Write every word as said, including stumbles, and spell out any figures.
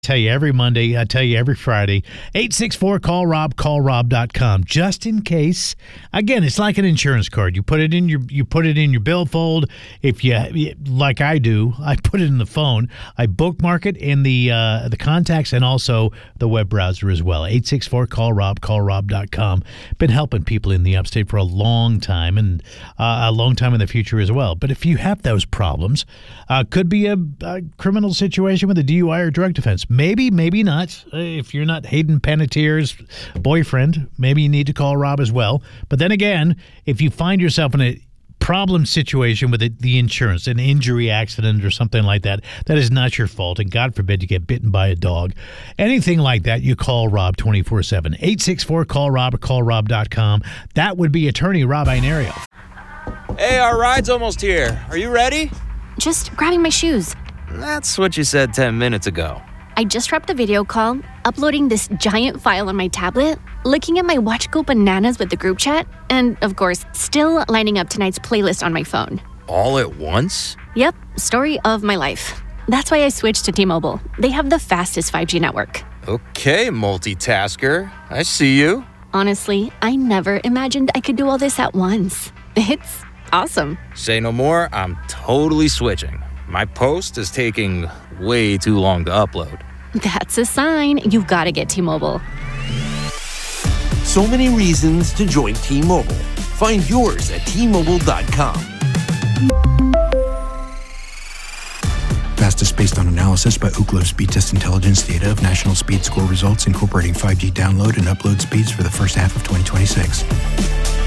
tell you every Monday. I tell you every Friday. eight six four, call Rob, call rob dot com. Just in case. Again, it's like an insurance card. You put it in your you put it in your billfold. If you, like I do, I put it in the phone. I bookmark it in the uh, the contacts and also the web browser as well. eight six four, call Rob, call rob dot com. Been helping people in the upstate for a long time and uh, a long time in the future as well. But if you have those problems, uh, could be a, a criminal situation with a D U I or drug defense. Maybe, maybe not. Uh, if you're not Hayden Panettiere's boyfriend, maybe you need to call Rob as well. But then again, if you find yourself in a problem situation with the, the insurance, an injury accident or something like that, that is not your fault, and God forbid you get bitten by a dog, anything like that, you call Rob twenty-four seven. eight six four, call Rob or call rob dot com. That would be attorney Rob Inario. Hey, our ride's almost here. Are you ready? Just grabbing my shoes. That's what you said ten minutes ago. I just wrapped a video call, uploading this giant file on my tablet, looking at my watch go bananas with the group chat, and, of course, still lining up tonight's playlist on my phone. All at once? Yep, story of my life. That's why I switched to T-Mobile. They have the fastest five G network. Okay, multitasker. I see you. Honestly, I never imagined I could do all this at once. It's awesome. Say no more, I'm totally switching. My post is taking way too long to upload. That's a sign you've got to get T-Mobile. So many reasons to join T-Mobile. Find yours at T Mobile dot com. Fastest based on analysis by Ookla Speed Test Intelligence data of national speed score results incorporating five G download and upload speeds for the first half of twenty twenty-six.